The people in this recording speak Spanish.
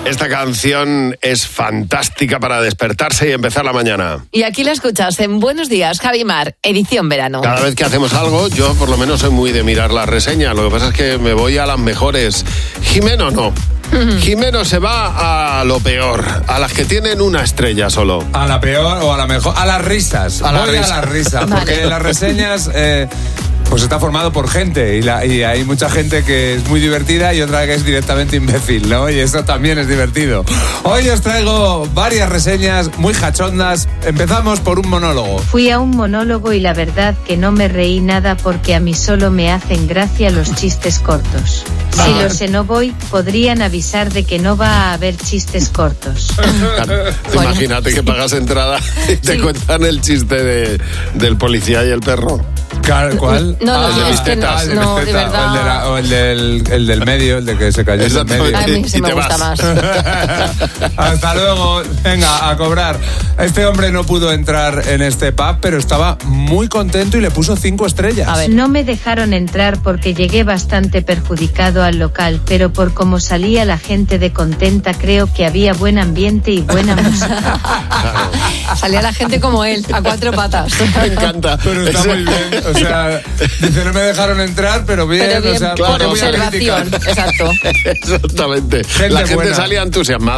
Esta canción es fantástica para despertarse y empezar la mañana. Y aquí la escuchas en Buenos Días, Javi Mar, edición verano. Cada vez que hacemos algo, yo por lo menos soy muy de mirar las reseñas. Lo que pasa es que me voy a las mejores. Jimeno no. Jimeno se va a lo peor, a las que tienen una estrella solo. ¿A la peor o a la mejor? A las risas. A las risas. Vale. Porque las reseñas... pues está formado por gente y hay mucha gente que es muy divertida y otra que es directamente imbécil, ¿no? Y eso también es divertido. Hoy os traigo varias reseñas muy cachondas. Empezamos por un monólogo. Fui a un monólogo y la verdad que no me reí nada porque a mí solo me hacen gracia los chistes cortos. Si los no voy, podrían avisar de que no va a haber chistes cortos. Bueno. Imagínate que pagas entrada y te cuentan el chiste del policía y el perro. ¿Cuál? No, el de mis tetas. no, de verdad. O el del medio, el de que se cayó en el medio. A mí sí Y me te gusta vas. más. Hasta luego, venga, a cobrar. Este hombre no pudo entrar en este pub, pero estaba muy contento y le puso 5 estrellas. A ver. No me dejaron entrar porque llegué bastante perjudicado al local, pero por cómo salía la gente de contenta creo que había buen ambiente y buena música. Salía la gente como él, a 4 patas. Me encanta. Pero está muy bien, o sea, dice, no me dejaron entrar, pero bien, Pero bien, o sea, por porque voy a observación. criticar. Exacto. Exactamente. Gente La gente buena. salía entusiasmada.